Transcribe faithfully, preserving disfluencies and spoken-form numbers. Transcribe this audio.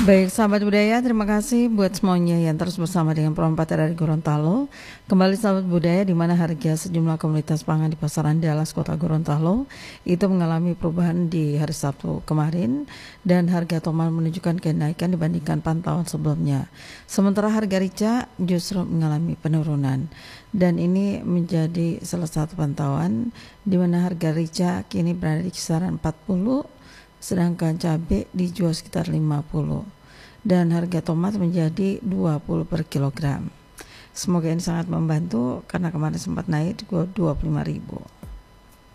Baik, sahabat budaya, terima kasih buat semuanya yang terus bersama dengan Perompak dari Gorontalo. Kembali sahabat budaya, di mana harga sejumlah komoditas pangan di pasaran Dallas, Kota Gorontalo itu mengalami perubahan di hari Sabtu kemarin, dan harga tomat menunjukkan kenaikan dibandingkan pantauan sebelumnya. Sementara harga rica justru mengalami penurunan, dan ini menjadi salah satu pantauan di mana harga rica kini berada di kisaran empat puluh, sedangkan cabai dijual sekitar lima puluh, dan harga tomat menjadi dua puluh per kilogram. Semoga ini sangat membantu karena kemarin sempat naik ke dua puluh lima ribu.